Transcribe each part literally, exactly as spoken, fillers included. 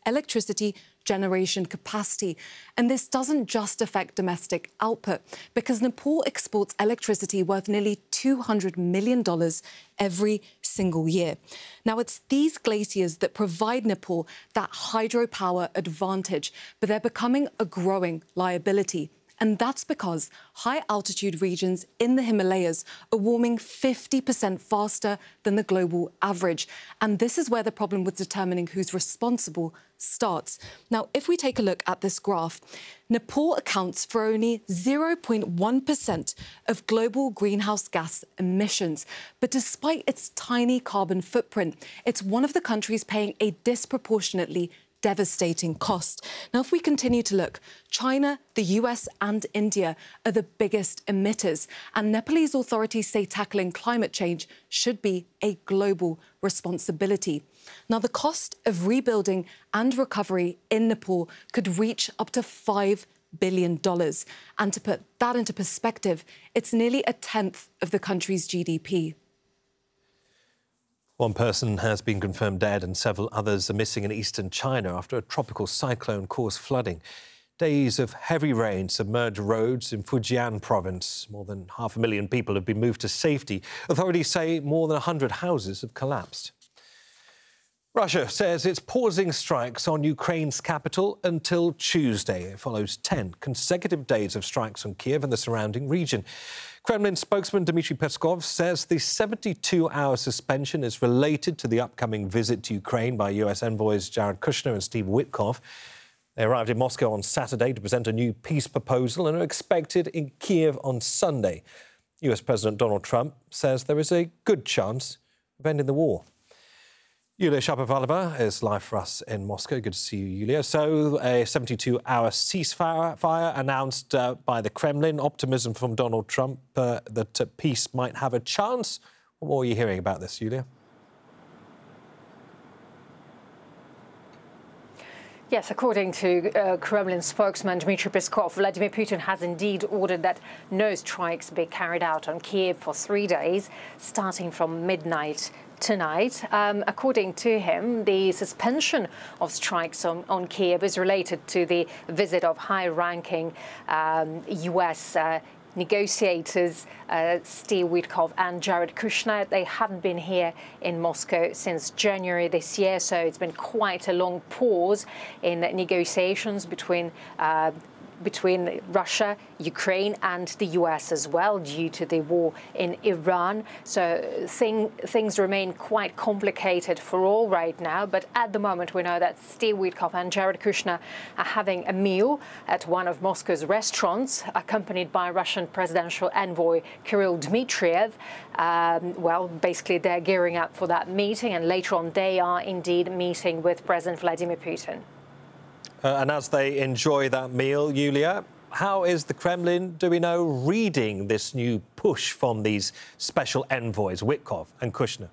electricity generation capacity. And this doesn't just affect domestic output, because Nepal exports electricity worth nearly two hundred million dollars every single year. Now, it's these glaciers that provide Nepal that hydropower advantage, but they're becoming a growing liability. And that's because high-altitude regions in the Himalayas are warming fifty percent faster than the global average. And this is where the problem with determining who's responsible starts. Now, if we take a look at this graph, Nepal accounts for only zero point one percent of global greenhouse gas emissions. But despite its tiny carbon footprint, it's one of the countries paying a disproportionately devastating cost. Now, if we continue to look, China, the U S and India are the biggest emitters, and Nepalese authorities say tackling climate change should be a global responsibility. Now, the cost of rebuilding and recovery in Nepal could reach up to five billion dollars. And to put that into perspective, it's nearly a tenth of the country's G D P. One person has been confirmed dead and several others are missing in eastern China after a tropical cyclone caused flooding. Days of heavy rain submerged roads in Fujian province. More than half a million people have been moved to safety. Authorities say more than one hundred houses have collapsed. Russia says it's pausing strikes on Ukraine's capital until Tuesday. It follows ten consecutive days of strikes on Kiev and the surrounding region. Kremlin spokesman Dmitry Peskov says the seventy-two hour suspension is related to the upcoming visit to Ukraine by U S envoys Jared Kushner and Steve Witkoff. They arrived in Moscow on Saturday to present a new peace proposal and are expected in Kiev on Sunday. U S President Donald Trump says there is a good chance of ending the war. Yulia Shapovalova is live for us in Moscow. Good to see you, Yulia. So, a seventy-two hour ceasefire fire announced uh, by the Kremlin. Optimism from Donald Trump uh, that uh, peace might have a chance. What more are you hearing about this, Yulia? Yes, according to uh, Kremlin spokesman Dmitry Peskov, Vladimir Putin has indeed ordered that no strikes be carried out on Kiev for three days, starting from midnight tonight. Um, according to him, the suspension of strikes on, on Kiev is related to the visit of high-ranking um, U S uh, negotiators uh, Steve Witkoff and Jared Kushner. They haven't been here in Moscow since January this year, so it's been quite a long pause in negotiations between uh, between Russia, Ukraine and the U S as well, due to the war in Iran. So thing, things remain quite complicated for all right now. But at the moment, we know that Steve Witkoff and Jared Kushner are having a meal at one of Moscow's restaurants, accompanied by Russian presidential envoy Kirill Dmitriev. Um, well, basically, they're gearing up for that meeting, and later on, they are indeed meeting with President Vladimir Putin. Uh, and as they enjoy that meal, Yulia, how is the Kremlin, do we know, reading this new push from these special envoys, Witkoff and Kushner?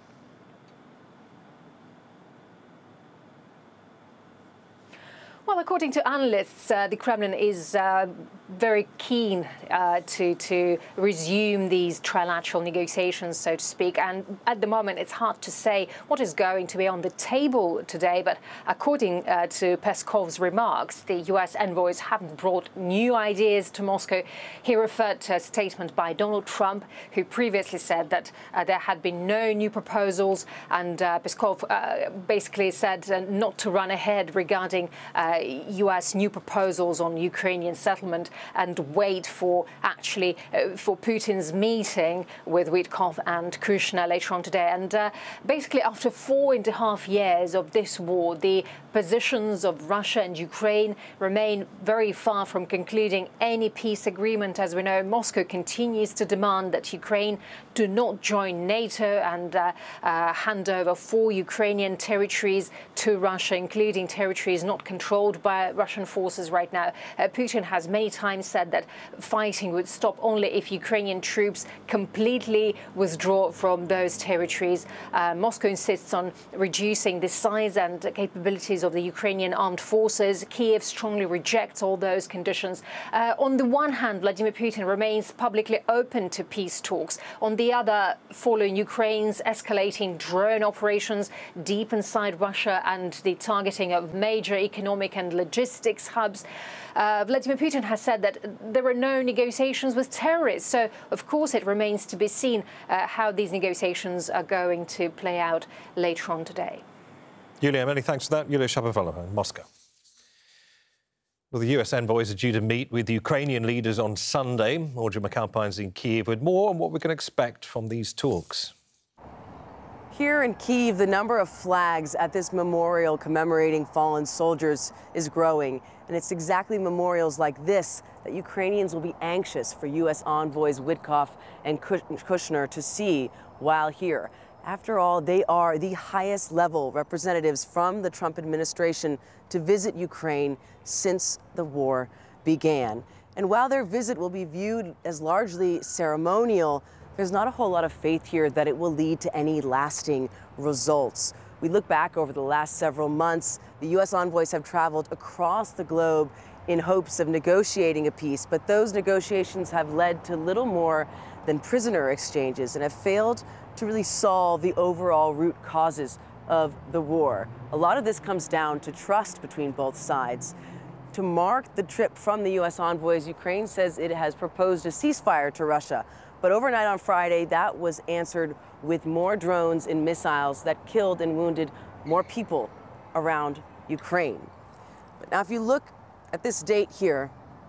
Well, according to analysts, uh, the Kremlin is uh, very keen uh, to, to resume these trilateral negotiations, so to speak. And at the moment, it's hard to say what is going to be on the table today. But according uh, to Peskov's remarks, the U S envoys haven't brought new ideas to Moscow. He referred to a statement by Donald Trump, who previously said that uh, there had been no new proposals. And uh, Peskov uh, basically said uh, not to run ahead regarding uh, U S new proposals on Ukrainian settlement and wait for actually uh, for Putin's meeting with Witkoff and Kushner later on today. And uh, basically, after four and a half years of this war, the positions of Russia and Ukraine remain very far from concluding any peace agreement. As we know, Moscow continues to demand that Ukraine do not join NATO and uh, uh, hand over four Ukrainian territories to Russia, including territories not controlled held by Russian forces right now. Uh, Putin has many times said that fighting would stop only if Ukrainian troops completely withdraw from those territories. Uh, Moscow insists on reducing the size and capabilities of the Ukrainian armed forces. Kiev strongly rejects all those conditions. Uh, on the one hand, Vladimir Putin remains publicly open to peace talks. On the other, following Ukraine's escalating drone operations deep inside Russia and the targeting of major economic and logistics hubs, uh, Vladimir Putin has said that there are no negotiations with terrorists. So, of course, it remains to be seen uh, how these negotiations are going to play out later on today. Yulia, many thanks for that. Yulia Shapovalova in Moscow. Well, the U S envoys are due to meet with Ukrainian leaders on Sunday. Audrey McAlpine's in Kyiv with more on what we can expect from these talks. Here in Kyiv, the number of flags at this memorial commemorating fallen soldiers is growing. And it's exactly memorials like this that Ukrainians will be anxious for U S envoys Witkoff and Kushner to see while here. After all, they are the highest level representatives from the Trump administration to visit Ukraine since the war began. And while their visit will be viewed as largely ceremonial, there's not a whole lot of faith here that it will lead to any lasting results. We look back over the last several months, the U S envoys have traveled across the globe in hopes of negotiating a peace, but those negotiations have led to little more than prisoner exchanges and have failed to really solve the overall root causes of the war. A lot of this comes down to trust between both sides. To mark the trip from the U S envoys, Ukraine says it has proposed a ceasefire to Russia. But overnight on Friday, that was answered with more drones and missiles that killed and wounded more people around Ukraine. But now if you look at this date here,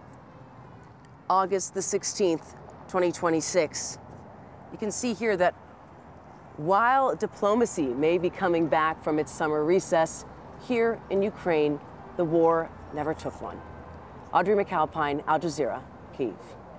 August the sixteenth, twenty twenty-six, you can see here that while diplomacy may be coming back from its summer recess, here in Ukraine, the war never took one. Audrey McAlpine, Al Jazeera, Kyiv.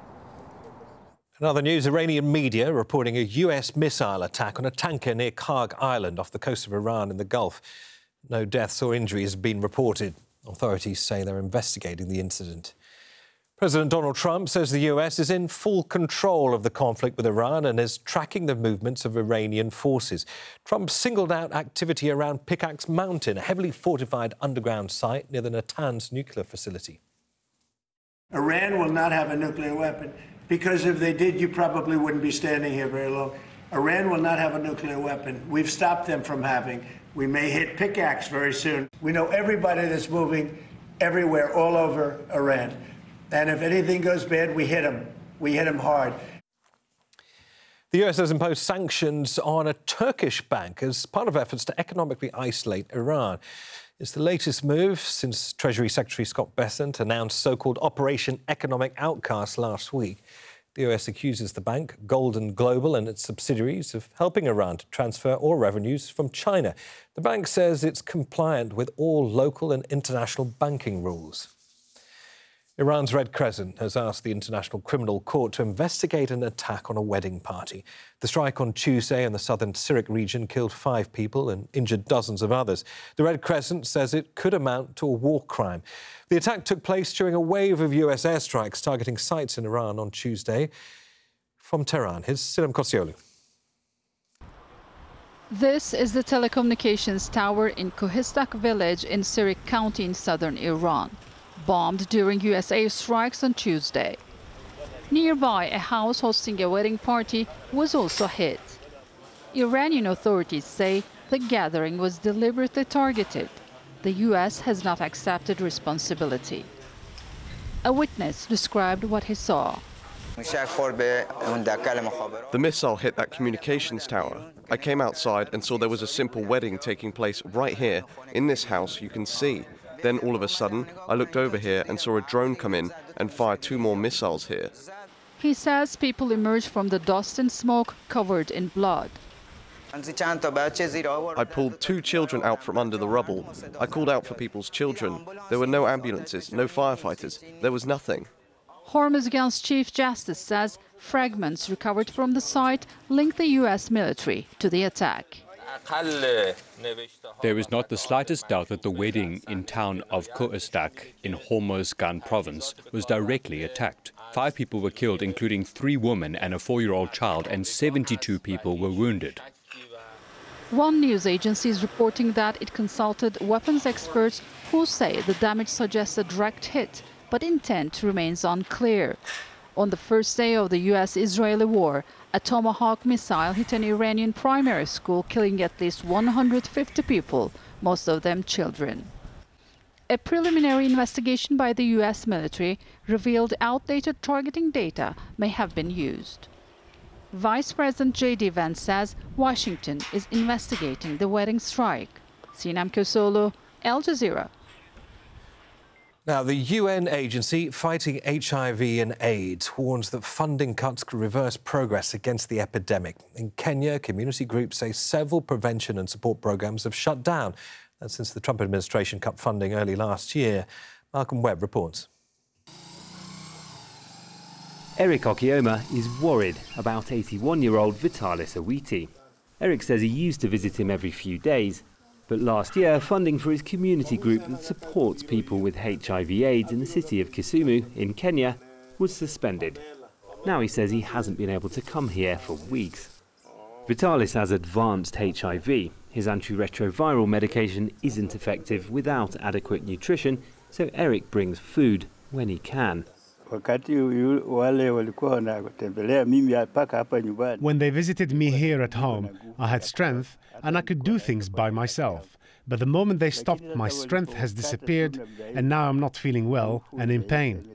In other news, Iranian media reporting a U S missile attack on a tanker near Karg Island off the coast of Iran in the Gulf. No deaths or injuries have been reported. Authorities say they're investigating the incident. President Donald Trump says the U S is in full control of the conflict with Iran and is tracking the movements of Iranian forces. Trump singled out activity around Pickaxe Mountain, a heavily fortified underground site near the Natanz nuclear facility. Iran will not have a nuclear weapon, because if they did, you probably wouldn't be standing here very long. Iran will not have a nuclear weapon. We've stopped them from having. We may hit Pickaxe very soon. We know everybody that's moving everywhere, all over Iran. And if anything goes bad, we hit them. We hit them hard. The U S has imposed sanctions on a Turkish bank as part of efforts to economically isolate Iran. It's the latest move since Treasury Secretary Scott Bessent announced so-called Operation Economic Outcast last week. The U S accuses the bank, Golden Global, and its subsidiaries of helping Iran to transfer all revenues from China. The bank says it's compliant with all local and international banking rules. Iran's Red Crescent has asked the International Criminal Court to investigate an attack on a wedding party. The strike on Tuesday in the southern Syriac region killed five people and injured dozens of others. The Red Crescent says it could amount to a war crime. The attack took place during a wave of U S airstrikes targeting sites in Iran on Tuesday. From Tehran, here's Sinem Kosioglu. This is the telecommunications tower in Kohistak village in Syriac County in southern Iran, bombed during U S airstrikes on Tuesday. Nearby, a house hosting a wedding party was also hit. Iranian authorities say the gathering was deliberately targeted. The U S has not accepted responsibility. A witness described what he saw. The missile hit that communications tower. I came outside and saw there was a simple wedding taking place right here, in this house you can see. Then all of a sudden, I looked over here and saw a drone come in and fire two more missiles here. He says people emerged from the dust and smoke covered in blood. I pulled two children out from under the rubble. I called out for people's children. There were no ambulances, no firefighters. There was nothing. Hormuzgan's Chief Justice says fragments recovered from the site link the U S military to the attack. There is not the slightest doubt that the wedding in town of Koestak in Hormozgan province was directly attacked. Five people were killed, including three women and a four-year-old child, and seventy-two people were wounded. One news agency is reporting that it consulted weapons experts who say the damage suggests a direct hit, but intent remains unclear. On the first day of the U S Israeli war, a Tomahawk missile hit an Iranian primary school, killing at least one hundred fifty people, most of them children. A preliminary investigation by the U S military revealed outdated targeting data may have been used. Vice President J D Vance says Washington is investigating the wedding strike. Sinem Köseoğlu, Al Jazeera. Now, the U N agency fighting H I V and AIDS warns that funding cuts could reverse progress against the epidemic. In Kenya, community groups say several prevention and support programs have shut down. That's since the Trump administration cut funding early last year. Malcolm Webb reports. Eric Okioma is worried about eighty-one-year-old Vitalis Awiti. Eric says he used to visit him every few days, but last year funding for his community group that supports people with H I V AIDS in the city of Kisumu in Kenya was suspended. Now he says he hasn't been able to come here for weeks. Vitalis has advanced H I V. His antiretroviral medication isn't effective without adequate nutrition, so Eric brings food when he can. When they visited me here at home, I had strength and I could do things by myself. But the moment they stopped, my strength has disappeared and now I'm not feeling well and in pain.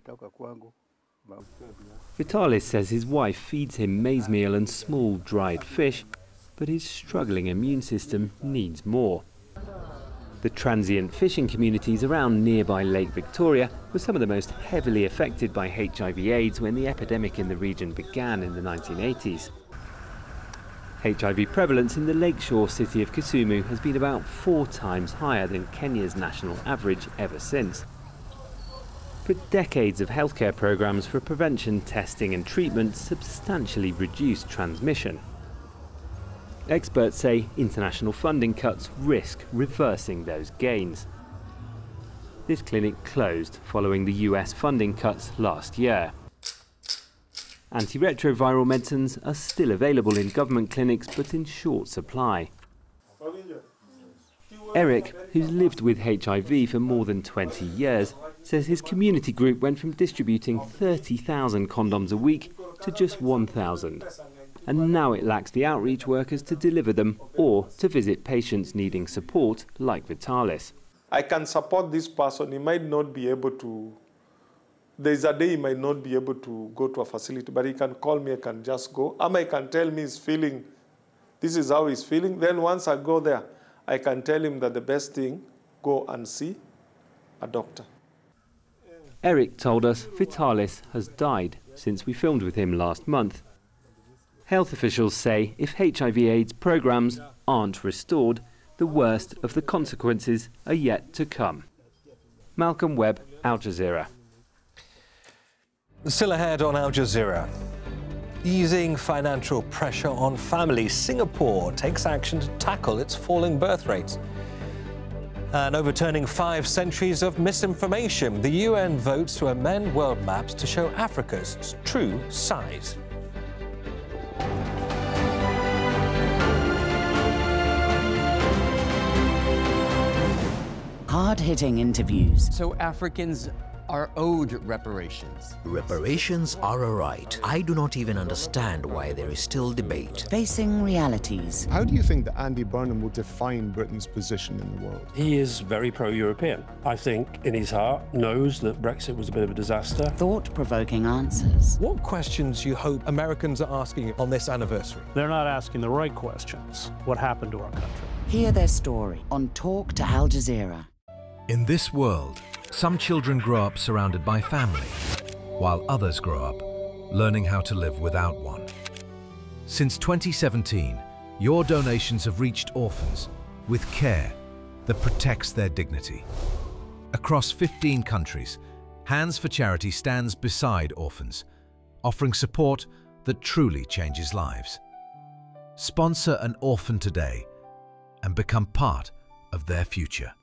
Vitalis says his wife feeds him maize meal and small dried fish, but his struggling immune system needs more. The transient fishing communities around nearby Lake Victoria were some of the most heavily affected by H I V AIDS when the epidemic in the region began in the nineteen eighties. H I V prevalence in the lakeshore city of Kisumu has been about four times higher than Kenya's national average ever since. But decades of healthcare programs for prevention, testing and treatment substantially reduced transmission. Experts say international funding cuts risk reversing those gains. This clinic closed following the U S funding cuts last year. Antiretroviral medicines are still available in government clinics but in short supply. Eric, who's lived with H I V for more than twenty years, says his community group went from distributing thirty thousand condoms a week to just one thousand. And now it lacks the outreach workers to deliver them or to visit patients needing support like Vitalis. I can support this person. He might not be able to, there's a day he might not be able to go to a facility, but he can call me, I can just go. Or he can tell me he's feeling, this is how he's feeling. Then once I go there, I can tell him that the best thing, go and see a doctor. Eric told us Vitalis has died since we filmed with him last month. Health officials say if H I V AIDS programs aren't restored, the worst of the consequences are yet to come. Malcolm Webb, Al Jazeera. Still ahead on Al Jazeera. Easing financial pressure on families, Singapore takes action to tackle its falling birth rates. And overturning five centuries of misinformation, the U N votes to amend world maps to show Africa's true size. Hard-hitting interviews. So Africans are owed reparations. Reparations are a right. I do not even understand why there is still debate. Facing realities. How do you think that Andy Burnham will define Britain's position in the world? He is very pro-European. I think in his heart knows that Brexit was a bit of a disaster. Thought-provoking answers. What questions you hope Americans are asking on this anniversary? They're not asking the right questions. What happened to our country? Hear their story on Talk to Al Jazeera. In this world, some children grow up surrounded by family, while others grow up learning how to live without one. Since twenty seventeen, your donations have reached orphans with care that protects their dignity. Across fifteen countries, Hands for Charity stands beside orphans, offering support that truly changes lives. Sponsor an orphan today and become part of their future.